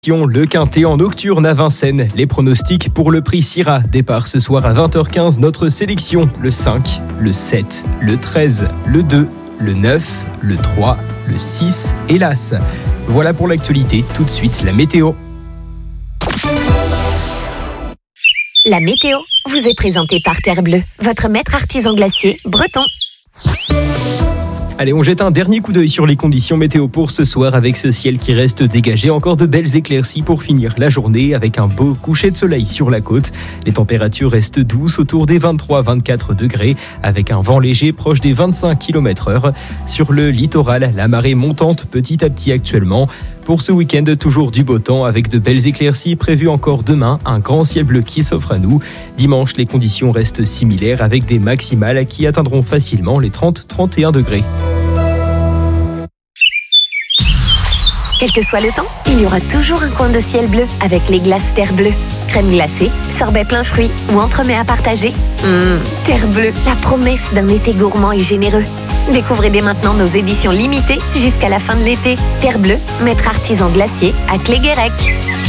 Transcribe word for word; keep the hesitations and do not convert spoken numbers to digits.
Le Quintet en nocturne à Vincennes. Les pronostics pour le prix Syrah. Départ ce soir à vingt heures quinze. Notre sélection, le cinq, le sept, le treize, le deux, le neuf, le trois, le six et l'As. Voilà pour l'actualité. Tout de suite, la météo. La météo vous est présentée par Terre Bleue, votre maître artisan glacier breton. Allez, on jette un dernier coup d'œil sur les conditions météo pour ce soir avec ce ciel qui reste dégagé. Encore de belles éclaircies pour finir la journée avec un beau coucher de soleil sur la côte. Les températures restent douces autour des vingt-trois à vingt-quatre degrés avec un vent léger proche des vingt-cinq kilomètres heure. Sur le littoral, la marée montante petit à petit actuellement. Pour ce week-end, toujours du beau temps avec de belles éclaircies prévues encore demain. Un grand ciel bleu qui s'offre à nous. Dimanche, les conditions restent similaires avec des maximales qui atteindront facilement les trente à trente et un degrés. Quel que soit le temps, il y aura toujours un coin de ciel bleu avec les glaces Terre Bleue. Crème glacée, sorbet plein fruits ou entremets à partager. Mmh, Terre Bleue, la promesse d'un été gourmand et généreux. Découvrez dès maintenant nos éditions limitées jusqu'à la fin de l'été. Terre Bleue, maître artisan glacier à Cléguérec.